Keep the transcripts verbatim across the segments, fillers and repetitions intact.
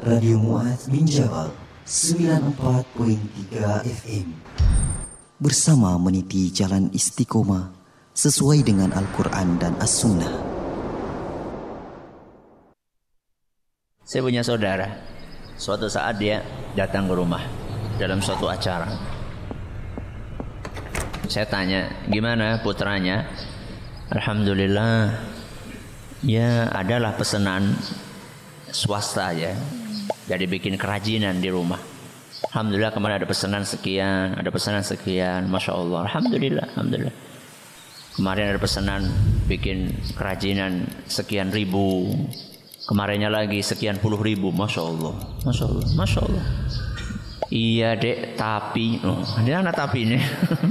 Radio Mu'adz bin Jabal sembilan puluh empat koma tiga F M. Bersama meniti jalan istiqomah sesuai dengan Al-Quran dan As-Sunnah. Saya punya saudara, suatu saat dia datang ke rumah dalam suatu acara. Saya tanya, gimana putranya? Alhamdulillah, ya adalah pesanan swasta ya. Jadi bikin kerajinan di rumah. Alhamdulillah kemarin ada pesanan sekian, ada pesanan sekian, masya Allah. Alhamdulillah, alhamdulillah. Kemarin ada pesanan bikin kerajinan sekian ribu. Kemarinnya lagi sekian puluh ribu, masya Allah, masya Allah, masya Allah. Iya dek, tapi, oh, ini anak tapi ini.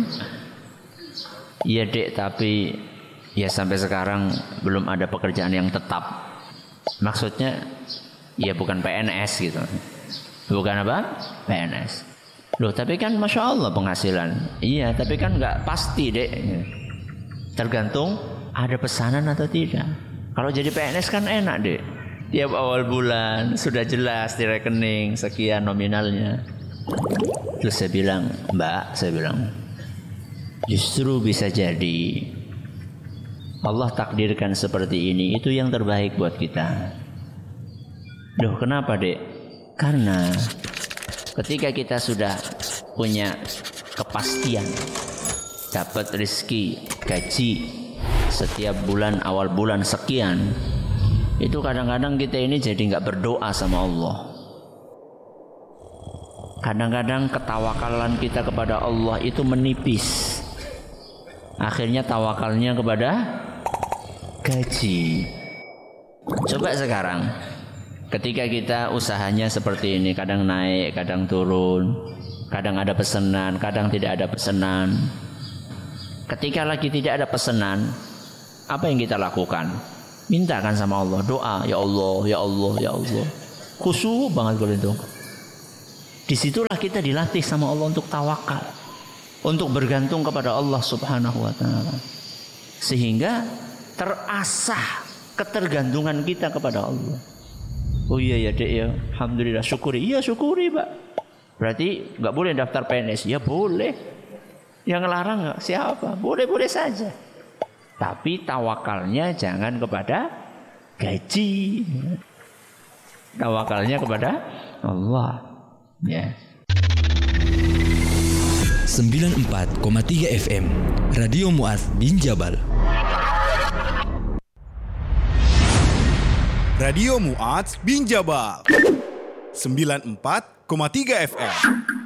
Iya dek, tapi ya sampai sekarang belum ada pekerjaan yang tetap. Maksudnya, ya bukan P N S gitu. Bukan apa? P N S. Loh, tapi kan masya Allah penghasilan. Iya, tapi kan nggak pasti dek. Tergantung ada pesanan atau tidak. Kalau jadi P N S kan enak dek. Tiap awal bulan sudah jelas di rekening sekian nominalnya. Terus saya bilang, Mbak, saya bilang, justru bisa jadi Allah takdirkan seperti ini, itu yang terbaik buat kita. Loh, kenapa dek? Karena ketika kita sudah punya kepastian dapat rezeki, gaji setiap bulan, awal bulan sekian, itu kadang-kadang kita ini jadi nggak berdoa sama Allah. Kadang-kadang ketawakalan kita kepada Allah itu menipis. Akhirnya tawakalnya kepada gaji. Coba sekarang, ketika kita usahanya seperti ini, kadang naik, kadang turun, kadang ada pesanan, kadang tidak ada pesanan. Ketika lagi tidak ada pesanan, apa yang kita lakukan? Mintakan sama Allah, doa, ya Allah, ya Allah, ya Allah. Khusyuk banget kalau itu. Disitulah kita dilatih sama Allah untuk tawakal, untuk bergantung kepada Allah Subhanahu wa ta'ala, sehingga terasah ketergantungan kita kepada Allah. Oh iya ya dek ya, alhamdulillah, syukuri. Iya syukuri pak. Berarti nggak boleh daftar P N S? Ya boleh. Yang ngelarang nggak siapa? Boleh-boleh saja. Tapi tawakalnya jangan kepada gaji. Tawakalnya kepada Allah. Ya. sembilan puluh empat koma tiga F M Radio Mu'adz bin Jabal. Radio Mu'adz bin Jabal sembilan puluh empat koma tiga F M.